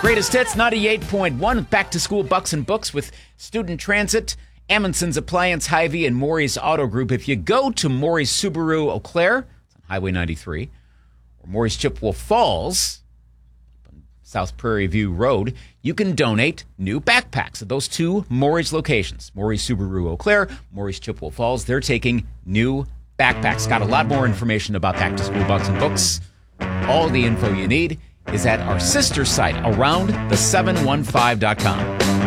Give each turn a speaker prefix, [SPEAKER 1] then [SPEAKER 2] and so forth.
[SPEAKER 1] Greatest Hits 98.1, back to school bucks and books with Student Transit, Amundsen's Appliance, Hy-Vee, and Maury's Auto Group. If you go to Maury's Subaru Eau Claire, it's on Highway 93, or Maury's Chippewa Falls, on South Prairie View Road, you can donate new backpacks at those two Maury's locations. Maury's Subaru Eau Claire, Maury's Chippewa Falls, they're taking new backpacks. Got a lot more information about back to school bucks and books. All the info you need is at our sister site, aroundthe715.com.